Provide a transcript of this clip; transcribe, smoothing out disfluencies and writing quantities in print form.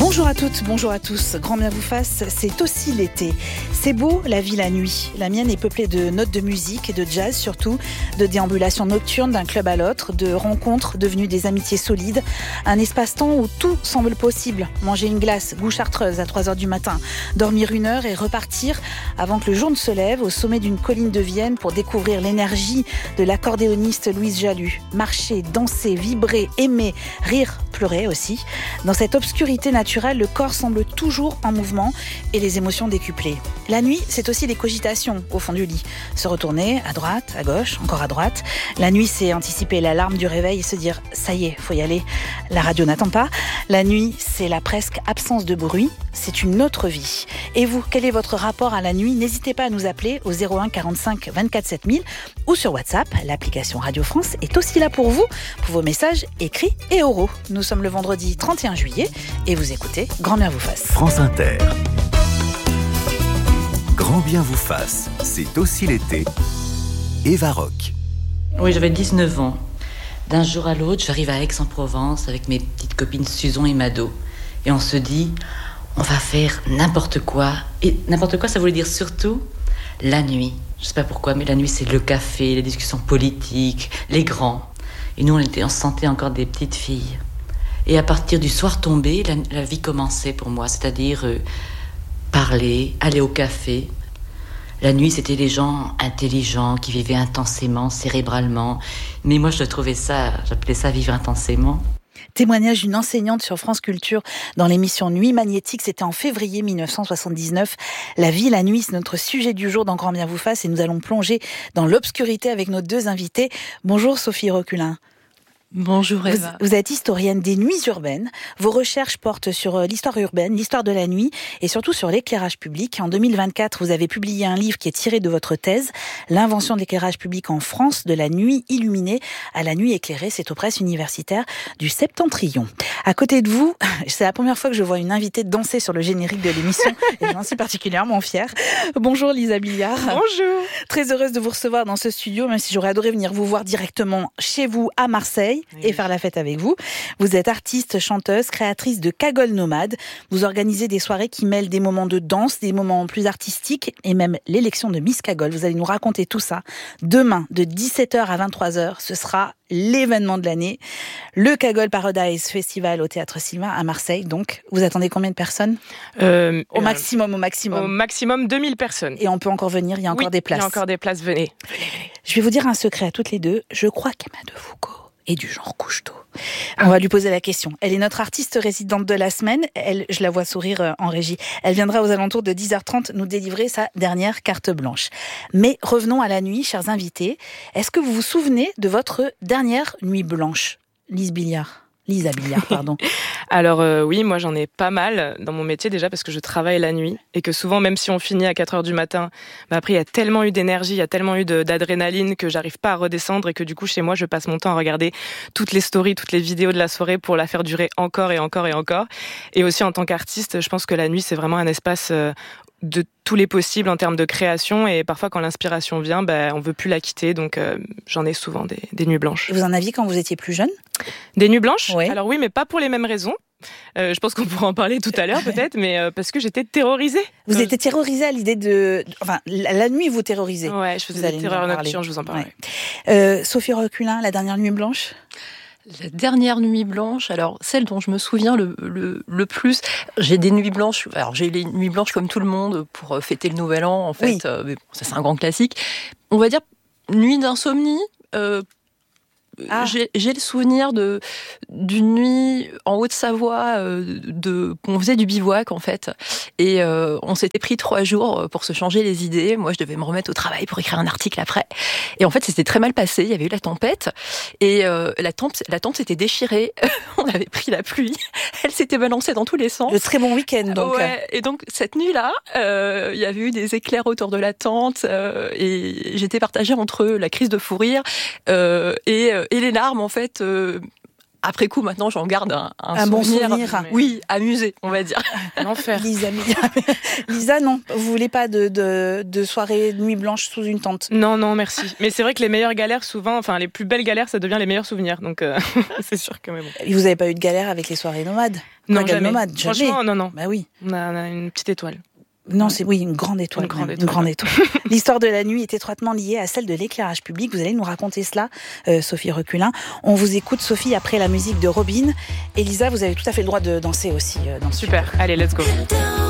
Bonjour à toutes, bonjour à tous. Grand bien vous fasse, c'est aussi l'été. C'est beau, la vie la nuit. La mienne est peuplée de notes de musique et de jazz surtout, de déambulations nocturnes d'un club à l'autre, de rencontres devenues des amitiés solides. Un espace-temps où tout semble possible. Manger une glace, goût chartreuse à 3h du matin, dormir 1 heure et repartir avant que le jour ne se lève au sommet d'une colline de Vienne pour découvrir l'énergie de l'accordéoniste Louise Jalut. Marcher, danser, vibrer, aimer, rire, pleurer aussi. Dans cette obscurité naturelle, le corps semble toujours en mouvement et les émotions décuplées. La nuit, c'est aussi des cogitations au fond du lit. Se retourner à droite, à gauche, encore à droite. La nuit, c'est anticiper l'alarme du réveil et se dire « ça y est, faut y aller, la radio n'attend pas ». La nuit, c'est la presque absence de bruit. C'est une autre vie. Et vous, quel est votre rapport à la nuit ? N'hésitez pas à nous appeler au 01 45 24 7000 ou sur WhatsApp. L'application Radio France est aussi là pour vous, pour vos messages écrits et oraux. Nous sommes le vendredi 31 juillet et vous écoutez Grand bien vous fasse. France Inter. Grand bien vous fasse, c'est aussi l'été. Eva Rock. Oui, j'avais 19 ans. D'un jour à l'autre, j'arrive à Aix-en-Provence avec mes petites copines Suzon et Mado. Et on se dit, on va faire n'importe quoi. Et n'importe quoi, ça voulait dire surtout la nuit. Je sais pas pourquoi, mais la nuit, c'est le café, les discussions politiques, les grands. Et nous, on se sentait encore des petites filles. Et à partir du soir tombé, la vie commençait pour moi. C'est-à-dire parler, aller au café. La nuit, c'était les gens intelligents qui vivaient intensément, cérébralement. Mais moi, j'appelais ça vivre intensément. Témoignage d'une enseignante sur France Culture dans l'émission Nuit Magnétique. C'était en février 1979. La vie, la nuit, c'est notre sujet du jour dans Grand bien vous fasse. Et nous allons plonger dans l'obscurité avec nos deux invités. Bonjour Sophie Roculin. Bonjour Eva. Vous êtes historienne des nuits urbaines. Vos recherches portent sur l'histoire urbaine, l'histoire de la nuit et surtout sur l'éclairage public. En 2024, vous avez publié un livre qui est tiré de votre thèse, L'invention de l'éclairage public en France, de la nuit illuminée à la nuit éclairée. C'est aux presses universitaires du Septentrion. À côté de vous, c'est la première fois que je vois une invitée danser sur le générique de l'émission et j'en suis particulièrement fière. Bonjour Lisa Billiard. Bonjour. Très heureuse de vous recevoir dans ce studio, même si j'aurais adoré venir vous voir directement chez vous à Marseille. Et faire la fête avec vous. Vous êtes artiste, chanteuse, créatrice de Cagole Nomade. Vous organisez des soirées qui mêlent des moments de danse, des moments plus artistiques et même l'élection de Miss Cagole. Vous allez nous raconter tout ça. Demain, de 17h à 23h, ce sera l'événement de l'année. Le Cagole Paradise Festival au Théâtre Sylvain à Marseille. Donc, vous attendez combien de personnes ? Au maximum. Au maximum 2000 personnes. Et on peut encore venir, il y a encore des places. Il y a encore des places, venez. Je vais vous dire un secret à toutes les deux. Je crois qu'Emma de Foucault et du genre couche-tôt. On va lui poser la question. Elle est notre artiste résidente de la semaine. Je la vois sourire en régie. Elle viendra aux alentours de 10h30 nous délivrer sa dernière carte blanche. Mais revenons à la nuit, chers invités. Est-ce que vous vous souvenez de votre dernière nuit blanche ? Lisa Billiard, pardon. Alors oui, moi j'en ai pas mal dans mon métier déjà parce que je travaille la nuit et que souvent même si on finit à 4h du matin, après il y a tellement eu d'énergie, il y a tellement eu d'adrénaline que j'arrive pas à redescendre et que du coup chez moi je passe mon temps à regarder toutes les stories, toutes les vidéos de la soirée pour la faire durer encore et encore et encore. Et aussi en tant qu'artiste, je pense que la nuit c'est vraiment un espace de tous les possibles en termes de création et parfois quand l'inspiration vient, on veut plus la quitter donc j'en ai souvent des nuits blanches. Et vous en aviez quand vous étiez plus jeune ? Des nuits blanches ? Oui. Alors oui, mais pas pour les mêmes raisons. Je pense qu'on pourra en parler tout à l'heure peut-être, mais parce que j'étais terrorisée. Vous étiez terrorisée à l'idée de... Enfin, la nuit vous terrorisez. Ouais, je faisais des terreurs nocturnes, je vous en parlerai. Ouais. Sophie Roculin, la dernière nuit blanche ? La dernière nuit blanche, alors celle dont je me souviens le plus, j'ai des nuits blanches, alors j'ai les nuits blanches comme tout le monde pour fêter le Nouvel An en fait, oui. Mais bon, ça c'est un grand classique. On va dire nuit d'insomnie. J'ai le souvenir d'une nuit en Haute-Savoie on faisait du bivouac en fait et on s'était pris 3 jours pour se changer les idées. Moi je devais me remettre au travail pour écrire un article après et en fait c'était très mal passé, il y avait eu la tempête et la tente s'était déchirée. On avait pris la pluie, elle s'était balancée dans tous les sens. Le très bon week-end donc. Ouais, et donc cette nuit-là il y avait eu des éclairs autour de la tente et j'étais partagée entre la crise de fou rire et les larmes en fait après coup, maintenant, j'en garde un bon souvenir. Oui, amusé, on va dire. L'enfer. Lisa, non, vous voulez pas de soirée nuit blanche sous une tente? Non, merci. Mais c'est vrai que les meilleures galères, souvent, enfin les plus belles galères, ça devient les meilleurs souvenirs. Donc c'est sûr que mais bon. Vous avez pas eu de galère avec les soirées nomades? Non, jamais. Nomade, Franchement, non. Bah oui. On a une petite étoile. Non, c'est une grande étoile. Une grande étoile. L'histoire de la nuit est étroitement liée à celle de l'éclairage public. Vous allez nous raconter cela, Sophie Reculin. On vous écoute, Sophie, après la musique de Robin. Elisa, vous avez tout à fait le droit de danser aussi. Super. Allez, let's go.